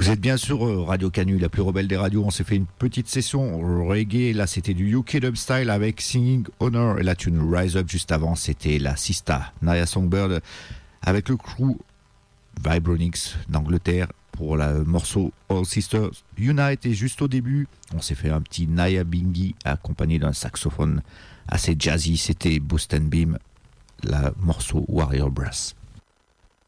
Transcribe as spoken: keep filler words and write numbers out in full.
Vous êtes bien sur Radio Canu, la plus rebelle des radios. On s'est fait une petite session reggae. Là, c'était du U K Dub Style avec Singing Honor et la tune Rise Up. Juste avant, c'était la Sista, Naya Songbird, avec le crew Vibronix d'Angleterre pour le morceau All Sisters Unite. Et juste au début, on s'est fait un petit Naya Bingi accompagné d'un saxophone assez jazzy. C'était Boost and Beam, le morceau Warrior Brass.